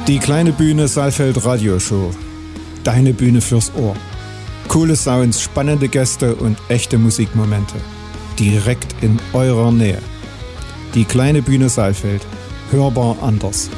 Die kleine Bühne Saalfeld Radioshow. Deine Bühne fürs Ohr. Coole Sounds, spannende Gäste und echte Musikmomente. Direkt in eurer Nähe. Die kleine Bühne Saalfeld. Hörbar anders.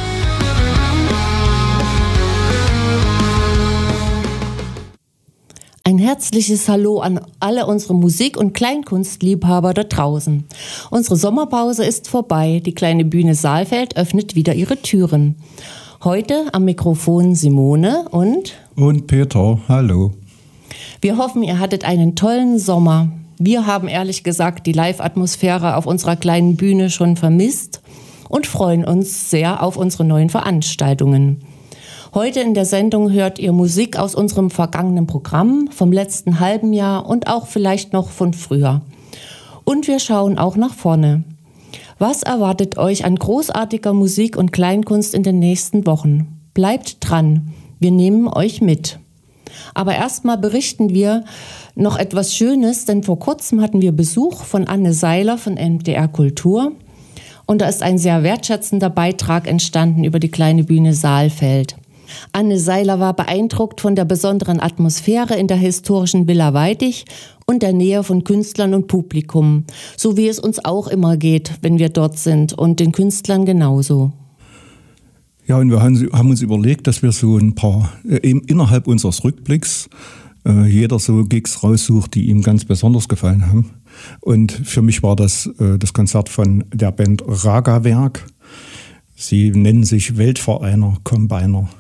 Ein herzliches Hallo an alle unsere Musik- und Kleinkunstliebhaber da draußen. Unsere Sommerpause ist vorbei. Die kleine Bühne Saalfeld öffnet wieder ihre Türen. Heute am Mikrofon Simone und Peter. Hallo. Wir hoffen, ihr hattet einen tollen Sommer. Wir haben ehrlich gesagt die Live-Atmosphäre auf unserer kleinen Bühne schon vermisst und freuen uns sehr auf unsere neuen Veranstaltungen. Heute in der Sendung hört ihr Musik aus unserem vergangenen Programm, vom letzten halben Jahr und auch vielleicht noch von früher. Und wir schauen auch nach vorne. Was erwartet euch an großartiger Musik und Kleinkunst in den nächsten Wochen? Bleibt dran, wir nehmen euch mit. Aber erstmal berichten wir noch etwas Schönes, denn vor kurzem hatten wir Besuch von Anne Seiler von MDR Kultur. Und da ist ein sehr wertschätzender Beitrag entstanden über die kleine Bühne Saalfeld. Anne Seiler war beeindruckt von der besonderen Atmosphäre in der historischen Villa Weidich und der Nähe von Künstlern und Publikum, so wie es uns auch immer geht, wenn wir dort sind und den Künstlern genauso. Ja, und wir haben uns überlegt, dass wir so ein paar, eben innerhalb unseres Rückblicks, jeder so Gigs raussucht, die ihm ganz besonders gefallen haben. Und für mich war das das Konzert von der Band Ragawerk. Sie nennen sich Weltvereiner Combiner.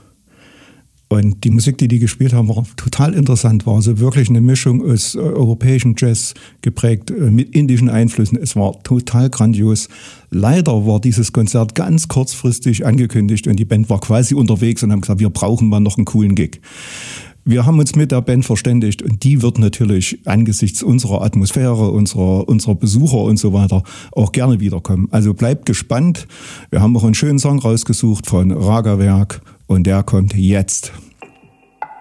Und die Musik, die gespielt haben, war total interessant. War also wirklich eine Mischung aus europäischem Jazz geprägt mit indischen Einflüssen. Es war total grandios. Leider war dieses Konzert ganz kurzfristig angekündigt und die Band war quasi unterwegs und haben gesagt, wir brauchen mal noch einen coolen Gig. Wir haben uns mit der Band verständigt und die wird natürlich angesichts unserer Atmosphäre, unserer Besucher und so weiter auch gerne wiederkommen. Also bleibt gespannt. Wir haben auch einen schönen Song rausgesucht von Ragawerk und der kommt jetzt.